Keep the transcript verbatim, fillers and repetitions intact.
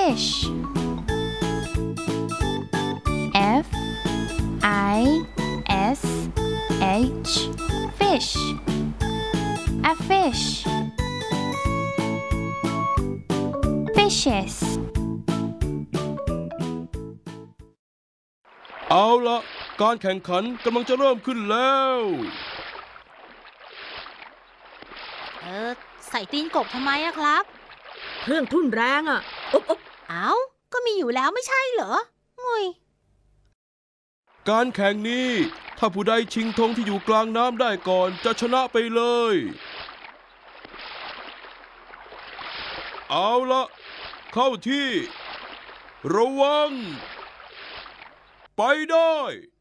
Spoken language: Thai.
fish F I S H fish a fish fishes เอาละการแข่งขันกำลังจะเริ่มขึ้นแล้วเออใส่ตีนกบทำไมอะครับเครื่องทุ่นแรงอ่ะอุ๊บอุ๊บเอ้าก็มีอยู่แล้วไม่ใช่เหรองุยการแข่งนี้ถ้าผู้ใดชิงธงที่อยู่กลางน้ำได้ก่อนจะชนะไปเลยเอาละเข้าที่ระวังไปได้